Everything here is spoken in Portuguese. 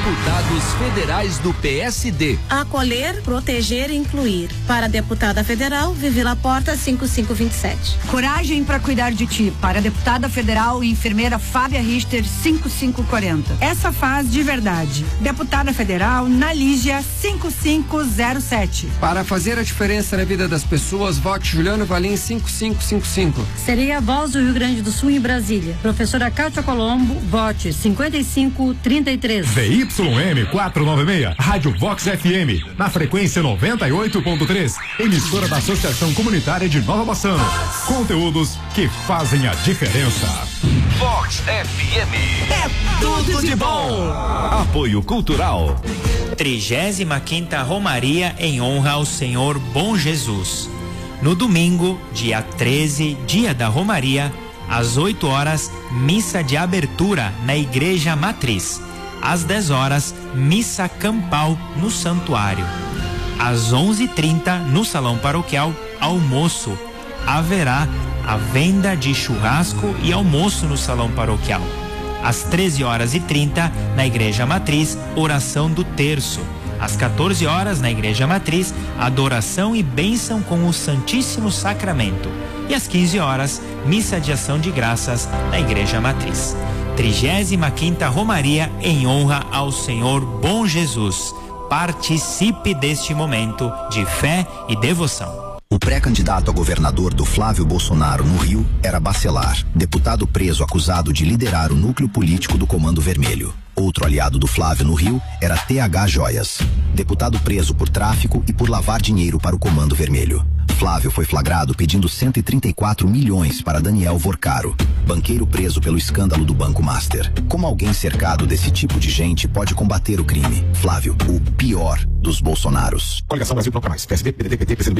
Deputados federais do PSD. Acolher, proteger e incluir. Para a deputada federal, Vivi Laporta, 5527. Coragem para cuidar de ti. Para a deputada federal e enfermeira Fábia Richter, 5540. Essa faz de verdade. Deputada federal Nalígia, 5507. Para fazer a diferença na vida das pessoas, vote Juliano Valim, 5555. Serei a voz do Rio Grande do Sul em Brasília. Professora Cátia Colombo, vote 5533. VYM 496, Rádio Vox FM, na frequência 98.3, emissora da Associação Comunitária de Nova Bassano. Conteúdos que fazem a diferença. Vox FM. É tudo de bom. Apoio Cultural. 35ª Romaria em honra ao Senhor Bom Jesus. No domingo, dia 13, dia da Romaria, às 8 horas, missa de abertura na Igreja Matriz. Às 10 horas, missa campal no santuário. Às 11h30, no salão paroquial, almoço. Haverá a venda de churrasco e almoço no salão paroquial. Às 13h30, na Igreja Matriz, oração do terço. Às 14 horas, na Igreja Matriz, adoração e bênção com o Santíssimo Sacramento. E às 15 horas, missa de ação de graças na Igreja Matriz. 35ª Romaria em honra ao Senhor Bom Jesus. Participe deste momento de fé e devoção. O pré-candidato a governador do Flávio Bolsonaro no Rio era Bacelar, deputado preso acusado de liderar o núcleo político do Comando Vermelho. Outro aliado do Flávio no Rio era TH Joias, deputado preso por tráfico e por lavar dinheiro para o Comando Vermelho. Flávio foi flagrado pedindo 134 milhões para Daniel Vorcaro, banqueiro preso pelo escândalo do Banco Master. Como alguém cercado desse tipo de gente pode combater o crime? Flávio, o pior dos Bolsonaros. Coligação Brasil Procura Mais. PSD, PDT, PT, PCdoB,